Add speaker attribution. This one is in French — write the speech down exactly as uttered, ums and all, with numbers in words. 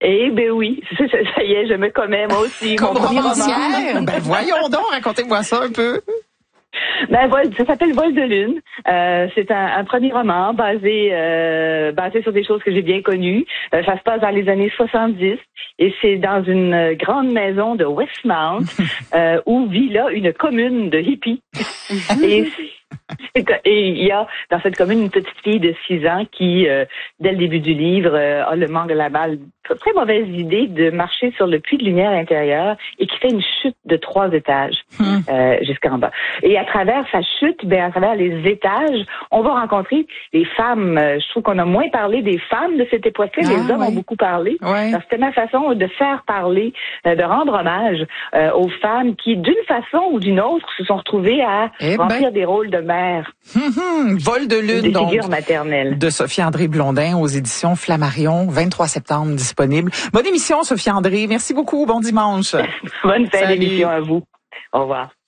Speaker 1: Eh ben oui, ça, ça, ça y est, je me commets moi aussi.
Speaker 2: Comme
Speaker 1: mon premier
Speaker 2: romancière?
Speaker 1: roman.
Speaker 2: Ben voyons donc, racontez-moi ça un peu.
Speaker 1: Ben, vol, ça s'appelle Vol de lune. Euh, c'est un, un premier roman basé euh, basé sur des choses que j'ai bien connues. Euh, ça se passe dans les années soixante-dix et c'est dans une grande maison de Westmount euh, où vit là une commune de hippies. et Et il y a dans cette commune une petite fille de six ans qui, euh, dès le début du livre, euh, a le manque, la balle, très mauvaise idée de marcher sur le puits de lumière intérieur et qui fait une chute de trois étages hum. euh, jusqu'en bas. Et à travers sa chute, ben à travers les étages, on va rencontrer les femmes. Je trouve qu'on a moins parlé des femmes de cette époque-là. Ah, les hommes oui. ont beaucoup parlé.
Speaker 2: Ouais.
Speaker 1: C'était ma façon de faire parler, euh, de rendre hommage euh, aux femmes qui, d'une façon ou d'une autre, se sont retrouvées à eh remplir ben. des rôles de mère.
Speaker 2: Hum, hum. Vol de lune,
Speaker 1: des
Speaker 2: donc,
Speaker 1: figures maternelles.
Speaker 2: de Sophie-André Blondin aux éditions Flammarion, vingt-trois septembre disponible. Bonne émission, Sophie-André. Merci beaucoup. Bon dimanche.
Speaker 1: Bonne fin d'émission à vous. Au revoir.